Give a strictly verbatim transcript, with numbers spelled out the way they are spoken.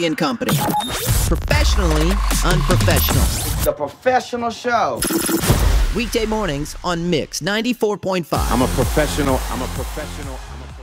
Riley and Company. Professionally unprofessional. It's a professional show. Weekday mornings on Mix ninety-four point five. I'm a professional. I'm a professional. I'm a